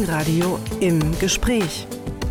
Morgenradio im Gespräch.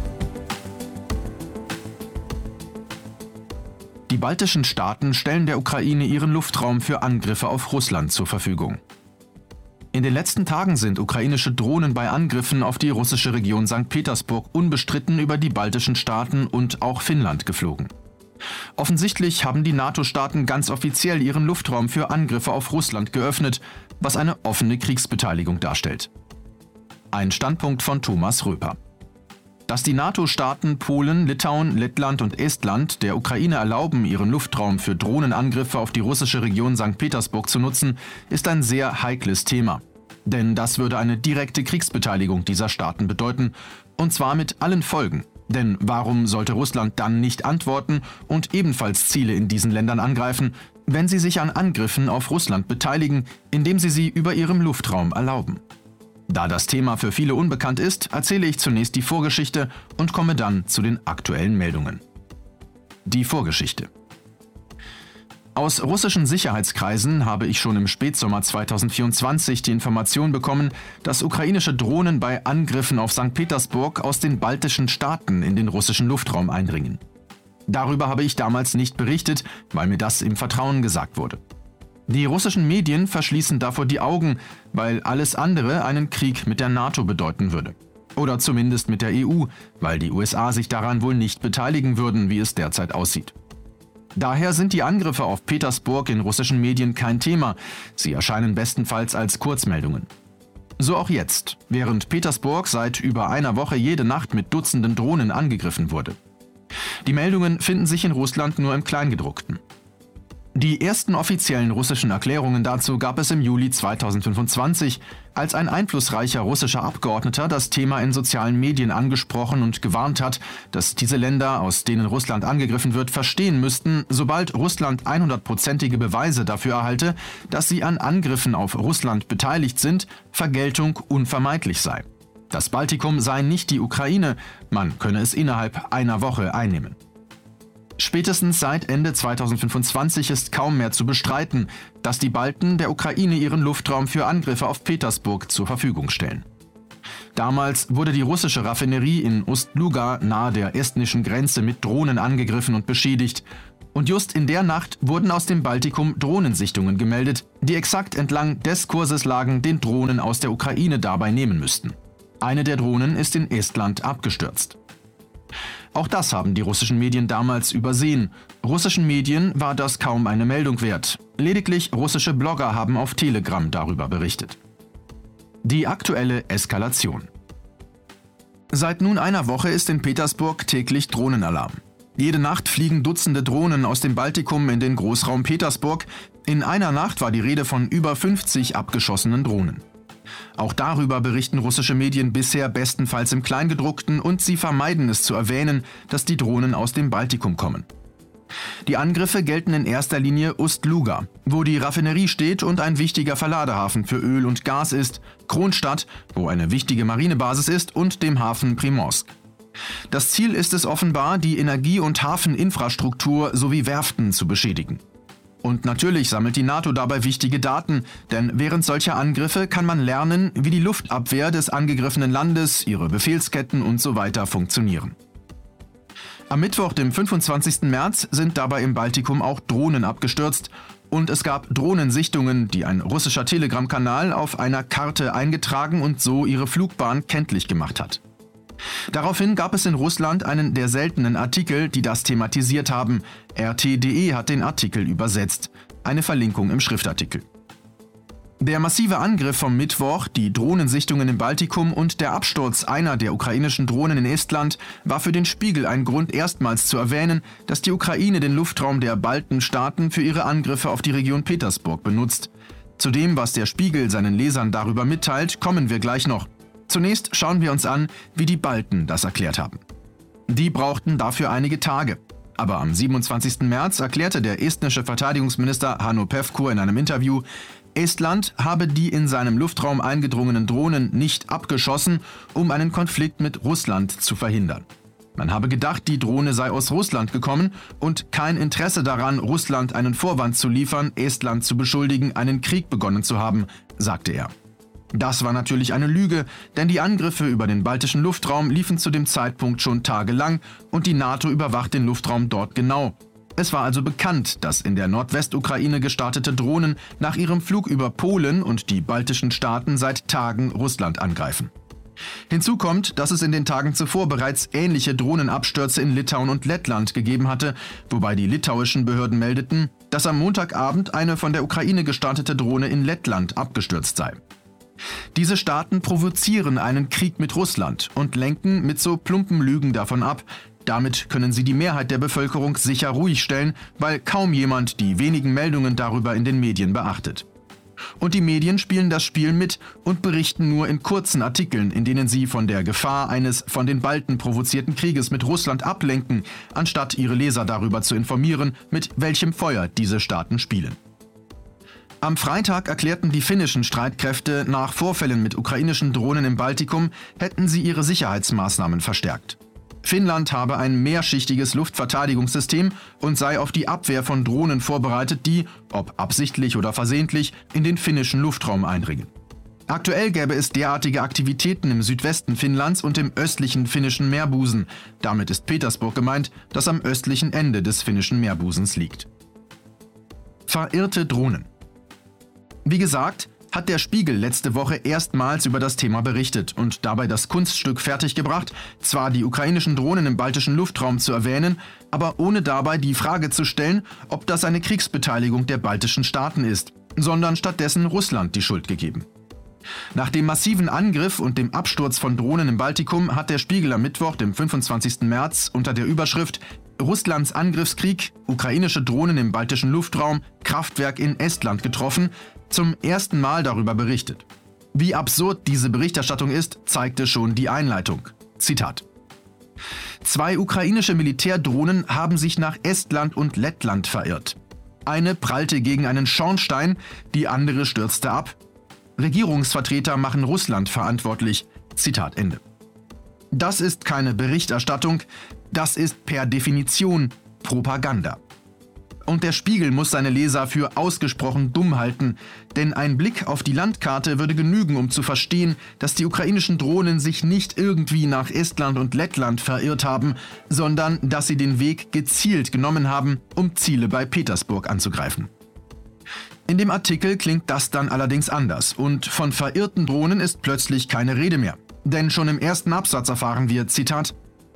Die baltischen Staaten stellen der Ukraine ihren Luftraum für Angriffe auf Russland zur Verfügung. In den letzten Tagen sind ukrainische Drohnen bei Angriffen auf die russische Region St. Petersburg unbestritten über die baltischen Staaten und auch Finnland geflogen. Offensichtlich haben die NATO-Staaten ganz offiziell ihren Luftraum für Angriffe auf Russland geöffnet, was eine offene Kriegsbeteiligung darstellt. Ein Standpunkt von Thomas Röper. Dass die NATO-Staaten Polen, Litauen, Lettland und Estland der Ukraine erlauben, ihren Luftraum für Drohnenangriffe auf die russische Region St. Petersburg zu nutzen, ist ein sehr heikles Thema. Denn das würde eine direkte Kriegsbeteiligung dieser Staaten bedeuten, und zwar mit allen Folgen. Denn warum sollte Russland dann nicht antworten und ebenfalls Ziele in diesen Ländern angreifen, wenn sie sich an Angriffen auf Russland beteiligen, indem sie sie über ihrem Luftraum erlauben? Da das Thema für viele unbekannt ist, erzähle ich zunächst die Vorgeschichte und komme dann zu den aktuellen Meldungen. Die Vorgeschichte. Aus russischen Sicherheitskreisen habe ich schon im Spätsommer 2024 die Information bekommen, dass ukrainische Drohnen bei Angriffen auf St. Petersburg aus den baltischen Staaten in den russischen Luftraum eindringen. Darüber habe ich damals nicht berichtet, weil mir das im Vertrauen gesagt wurde. Die russischen Medien verschließen davor die Augen, weil alles andere einen Krieg mit der NATO bedeuten würde. Oder zumindest mit der EU, weil die USA sich daran wohl nicht beteiligen würden, wie es derzeit aussieht. Daher sind die Angriffe auf Petersburg in russischen Medien kein Thema. Sie erscheinen bestenfalls als Kurzmeldungen. So auch jetzt, während Petersburg seit über einer Woche jede Nacht mit Dutzenden Drohnen angegriffen wurde. Die Meldungen finden sich in Russland nur im Kleingedruckten. Die ersten offiziellen russischen Erklärungen dazu gab es im Juli 2025, als ein einflussreicher russischer Abgeordneter das Thema in sozialen Medien angesprochen und gewarnt hat, dass diese Länder, aus denen Russland angegriffen wird, verstehen müssten, sobald Russland 100%ige Beweise dafür erhalte, dass sie an Angriffen auf Russland beteiligt sind, Vergeltung unvermeidlich sei. Das Baltikum sei nicht die Ukraine, man könne es innerhalb einer Woche einnehmen. Spätestens seit Ende 2025 ist kaum mehr zu bestreiten, dass die Balten der Ukraine ihren Luftraum für Angriffe auf Petersburg zur Verfügung stellen. Damals wurde die russische Raffinerie in Ust-Luga nahe der estnischen Grenze mit Drohnen angegriffen und beschädigt. Und just in der Nacht wurden aus dem Baltikum Drohnensichtungen gemeldet, die exakt entlang des Kurses lagen, den Drohnen aus der Ukraine dabei nehmen müssten. Eine der Drohnen ist in Estland abgestürzt. Auch das haben die russischen Medien damals übersehen. Russischen Medien war das kaum eine Meldung wert. Lediglich russische Blogger haben auf Telegram darüber berichtet. Die aktuelle Eskalation. Seit nun einer Woche ist in Petersburg täglich Drohnenalarm. Jede Nacht fliegen Dutzende Drohnen aus dem Baltikum in den Großraum Petersburg. In einer Nacht war die Rede von über 50 abgeschossenen Drohnen. Auch darüber berichten russische Medien bisher bestenfalls im Kleingedruckten und sie vermeiden es zu erwähnen, dass die Drohnen aus dem Baltikum kommen. Die Angriffe gelten in erster Linie Ust-Luga, wo die Raffinerie steht und ein wichtiger Verladehafen für Öl und Gas ist, Kronstadt, wo eine wichtige Marinebasis ist, und dem Hafen Primorsk. Das Ziel ist es offenbar, die Energie- und Hafeninfrastruktur sowie Werften zu beschädigen. Und natürlich sammelt die NATO dabei wichtige Daten, denn während solcher Angriffe kann man lernen, wie die Luftabwehr des angegriffenen Landes, ihre Befehlsketten usw. funktionieren. Am Mittwoch, dem 25. März, sind dabei im Baltikum auch Drohnen abgestürzt und es gab Drohnensichtungen, die ein russischer Telegram-Kanal auf einer Karte eingetragen und so ihre Flugbahn kenntlich gemacht hat. Daraufhin gab es in Russland einen der seltenen Artikel, die das thematisiert haben. RT.de hat den Artikel übersetzt. Eine Verlinkung im Schriftartikel. Der massive Angriff vom Mittwoch, die Drohnensichtungen im Baltikum und der Absturz einer der ukrainischen Drohnen in Estland war für den Spiegel ein Grund, erstmals zu erwähnen, dass die Ukraine den Luftraum der Baltenstaaten für ihre Angriffe auf die Region Petersburg benutzt. Zu dem, was der Spiegel seinen Lesern darüber mitteilt, kommen wir gleich noch. Zunächst schauen wir uns an, wie die Balten das erklärt haben. Die brauchten dafür einige Tage. Aber am 27. März erklärte der estnische Verteidigungsminister Hanno Pevkur in einem Interview, Estland habe die in seinem Luftraum eingedrungenen Drohnen nicht abgeschossen, um einen Konflikt mit Russland zu verhindern. Man habe gedacht, die Drohne sei aus Russland gekommen und kein Interesse daran, Russland einen Vorwand zu liefern, Estland zu beschuldigen, einen Krieg begonnen zu haben, sagte er. Das war natürlich eine Lüge, denn die Angriffe über den baltischen Luftraum liefen zu dem Zeitpunkt schon tagelang und die NATO überwacht den Luftraum dort genau. Es war also bekannt, dass in der Nordwestukraine gestartete Drohnen nach ihrem Flug über Polen und die baltischen Staaten seit Tagen Russland angreifen. Hinzu kommt, dass es in den Tagen zuvor bereits ähnliche Drohnenabstürze in Litauen und Lettland gegeben hatte, wobei die litauischen Behörden meldeten, dass am Montagabend eine von der Ukraine gestartete Drohne in Lettland abgestürzt sei. Diese Staaten provozieren einen Krieg mit Russland und lenken mit so plumpen Lügen davon ab. Damit können sie die Mehrheit der Bevölkerung sicher ruhig stellen, weil kaum jemand die wenigen Meldungen darüber in den Medien beachtet. Und die Medien spielen das Spiel mit und berichten nur in kurzen Artikeln, in denen sie von der Gefahr eines von den Balten provozierten Krieges mit Russland ablenken, anstatt ihre Leser darüber zu informieren, mit welchem Feuer diese Staaten spielen. Am Freitag erklärten die finnischen Streitkräfte, nach Vorfällen mit ukrainischen Drohnen im Baltikum hätten sie ihre Sicherheitsmaßnahmen verstärkt. Finnland habe ein mehrschichtiges Luftverteidigungssystem und sei auf die Abwehr von Drohnen vorbereitet, die, ob absichtlich oder versehentlich, in den finnischen Luftraum eindringen. Aktuell gäbe es derartige Aktivitäten im Südwesten Finnlands und im östlichen finnischen Meerbusen. Damit ist Petersburg gemeint, das am östlichen Ende des finnischen Meerbusens liegt. Verirrte Drohnen. Wie gesagt, hat der Spiegel letzte Woche erstmals über das Thema berichtet und dabei das Kunststück fertiggebracht, zwar die ukrainischen Drohnen im baltischen Luftraum zu erwähnen, aber ohne dabei die Frage zu stellen, ob das eine Kriegsbeteiligung der baltischen Staaten ist, sondern stattdessen Russland die Schuld gegeben. Nach dem massiven Angriff und dem Absturz von Drohnen im Baltikum hat der Spiegel am Mittwoch, dem 25. März, unter der Überschrift Russlands Angriffskrieg, ukrainische Drohnen im baltischen Luftraum, Kraftwerk in Estland getroffen, zum ersten Mal darüber berichtet. Wie absurd diese Berichterstattung ist, zeigte schon die Einleitung. Zitat: 2 ukrainische Militärdrohnen haben sich nach Estland und Lettland verirrt. Eine prallte gegen einen Schornstein, die andere stürzte ab. Regierungsvertreter machen Russland verantwortlich. Zitat Ende. Das ist keine Berichterstattung, das ist per Definition Propaganda. Und der Spiegel muss seine Leser für ausgesprochen dumm halten, denn ein Blick auf die Landkarte würde genügen, um zu verstehen, dass die ukrainischen Drohnen sich nicht irgendwie nach Estland und Lettland verirrt haben, sondern dass sie den Weg gezielt genommen haben, um Ziele bei Petersburg anzugreifen. In dem Artikel klingt das dann allerdings anders und von verirrten Drohnen ist plötzlich keine Rede mehr. Denn schon im ersten Absatz erfahren wir, Zitat: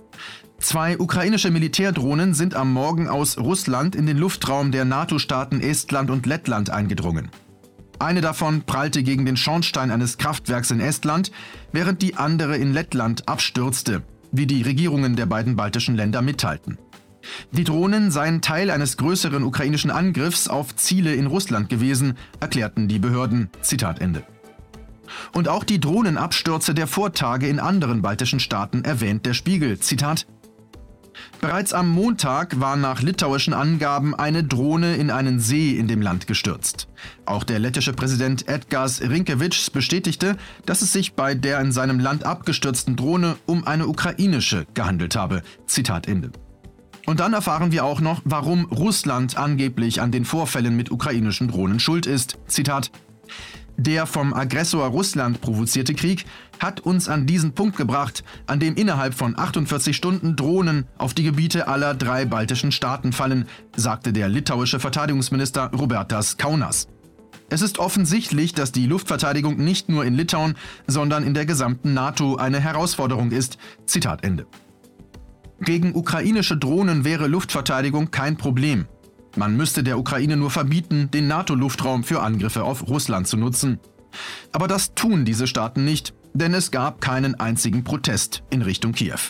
2 ukrainische Militärdrohnen sind am Morgen aus Russland in den Luftraum der NATO-Staaten Estland und Lettland eingedrungen. Eine davon prallte gegen den Schornstein eines Kraftwerks in Estland, während die andere in Lettland abstürzte, wie die Regierungen der beiden baltischen Länder mitteilten. Die Drohnen seien Teil eines größeren ukrainischen Angriffs auf Ziele in Russland gewesen, erklärten die Behörden. Zitat Ende. Und auch die Drohnenabstürze der Vortage in anderen baltischen Staaten erwähnt der Spiegel. Zitat: Bereits am Montag war nach litauischen Angaben eine Drohne in einen See in dem Land gestürzt. Auch der lettische Präsident Edgars Rinkēvičs bestätigte, dass es sich bei der in seinem Land abgestürzten Drohne um eine ukrainische gehandelt habe. Zitat Ende. Und dann erfahren wir auch noch, warum Russland angeblich an den Vorfällen mit ukrainischen Drohnen schuld ist. Zitat: Der vom Aggressor Russland provozierte Krieg hat uns an diesen Punkt gebracht, an dem innerhalb von 48 Stunden Drohnen auf die Gebiete aller 3 baltischen Staaten fallen, sagte der litauische Verteidigungsminister Robertas Kaunas. Es ist offensichtlich, dass die Luftverteidigung nicht nur in Litauen, sondern in der gesamten NATO eine Herausforderung ist. Zitat Ende. Gegen ukrainische Drohnen wäre Luftverteidigung kein Problem. Man müsste der Ukraine nur verbieten, den NATO-Luftraum für Angriffe auf Russland zu nutzen. Aber das tun diese Staaten nicht, denn es gab keinen einzigen Protest in Richtung Kiew.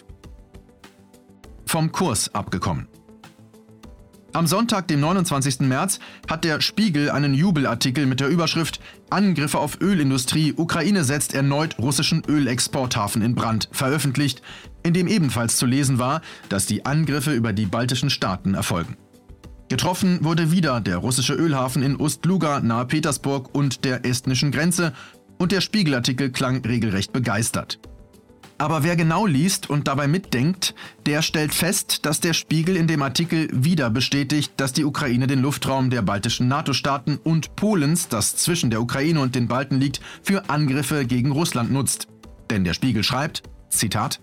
Vom Kurs abgekommen. Am Sonntag, dem 29. März, hat der Spiegel einen Jubelartikel mit der Überschrift Angriffe auf Ölindustrie, Ukraine setzt erneut russischen Ölexporthafen in Brand veröffentlicht, in dem ebenfalls zu lesen war, dass die Angriffe über die baltischen Staaten erfolgen. Getroffen wurde wieder der russische Ölhafen in Ust-Luga nahe Petersburg und der estnischen Grenze und der Spiegelartikel klang regelrecht begeistert. Aber wer genau liest und dabei mitdenkt, der stellt fest, dass der Spiegel in dem Artikel wieder bestätigt, dass die Ukraine den Luftraum der baltischen NATO-Staaten und Polens, das zwischen der Ukraine und den Balten liegt, für Angriffe gegen Russland nutzt. Denn der Spiegel schreibt, Zitat: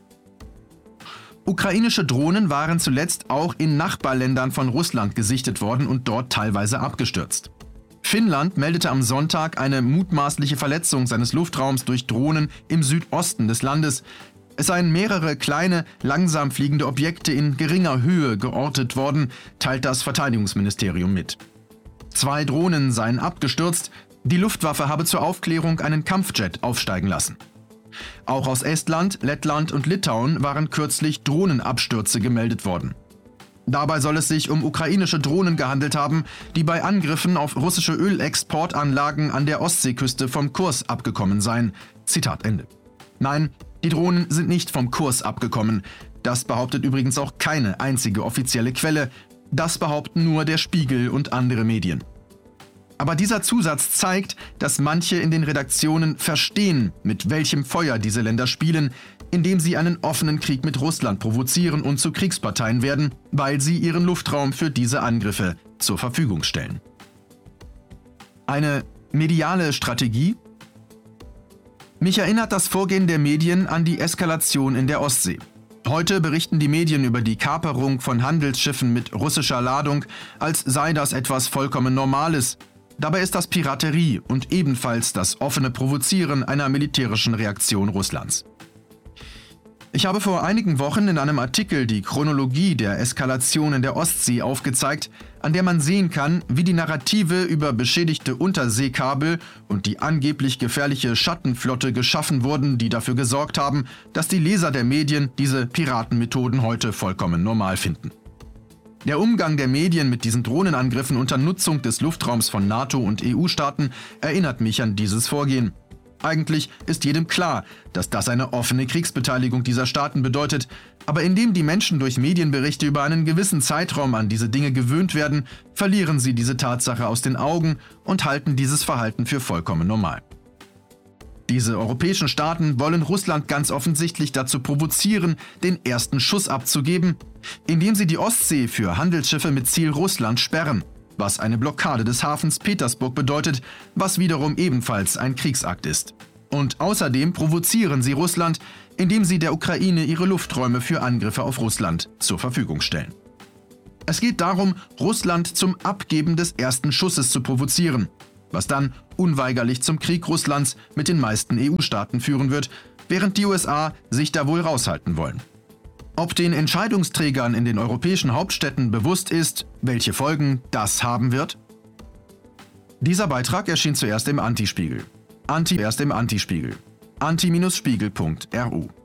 Ukrainische Drohnen waren zuletzt auch in Nachbarländern von Russland gesichtet worden und dort teilweise abgestürzt. Finnland meldete am Sonntag eine mutmaßliche Verletzung seines Luftraums durch Drohnen im Südosten des Landes. Es seien mehrere kleine, langsam fliegende Objekte in geringer Höhe geortet worden, teilt das Verteidigungsministerium mit. 2 Drohnen seien abgestürzt, die Luftwaffe habe zur Aufklärung einen Kampfjet aufsteigen lassen. Auch aus Estland, Lettland und Litauen waren kürzlich Drohnenabstürze gemeldet worden. Dabei soll es sich um ukrainische Drohnen gehandelt haben, die bei Angriffen auf russische Ölexportanlagen an der Ostseeküste vom Kurs abgekommen seien. Zitat Ende. Nein, die Drohnen sind nicht vom Kurs abgekommen. Das behauptet übrigens auch keine einzige offizielle Quelle. Das behaupten nur der Spiegel und andere Medien. Aber dieser Zusatz zeigt, dass manche in den Redaktionen verstehen, mit welchem Feuer diese Länder spielen, indem sie einen offenen Krieg mit Russland provozieren und zu Kriegsparteien werden, weil sie ihren Luftraum für diese Angriffe zur Verfügung stellen. Eine mediale Strategie? Mich erinnert das Vorgehen der Medien an die Eskalation in der Ostsee. Heute berichten die Medien über die Kaperung von Handelsschiffen mit russischer Ladung, als sei das etwas vollkommen Normales. Dabei ist das Piraterie und ebenfalls das offene Provozieren einer militärischen Reaktion Russlands. Ich habe vor einigen Wochen in einem Artikel die Chronologie der Eskalation in der Ostsee aufgezeigt, an der man sehen kann, wie die Narrative über beschädigte Unterseekabel und die angeblich gefährliche Schattenflotte geschaffen wurden, die dafür gesorgt haben, dass die Leser der Medien diese Piratenmethoden heute vollkommen normal finden. Der Umgang der Medien mit diesen Drohnenangriffen unter Nutzung des Luftraums von NATO- und EU-Staaten erinnert mich an dieses Vorgehen. Eigentlich ist jedem klar, dass das eine offene Kriegsbeteiligung dieser Staaten bedeutet, aber indem die Menschen durch Medienberichte über einen gewissen Zeitraum an diese Dinge gewöhnt werden, verlieren sie diese Tatsache aus den Augen und halten dieses Verhalten für vollkommen normal. Diese europäischen Staaten wollen Russland ganz offensichtlich dazu provozieren, den ersten Schuss abzugeben, indem sie die Ostsee für Handelsschiffe mit Ziel Russland sperren, was eine Blockade des Hafens Petersburg bedeutet, was wiederum ebenfalls ein Kriegsakt ist. Und außerdem provozieren sie Russland, indem sie der Ukraine ihre Lufträume für Angriffe auf Russland zur Verfügung stellen. Es geht darum, Russland zum Abgeben des ersten Schusses zu provozieren, was dann unweigerlich zum Krieg Russlands mit den meisten EU-Staaten führen wird, während die USA sich da wohl raushalten wollen. Ob den Entscheidungsträgern in den europäischen Hauptstädten bewusst ist, welche Folgen das haben wird? Dieser Beitrag erschien zuerst im Anti-Spiegel. Anti-Spiegel. anti-spiegel.ru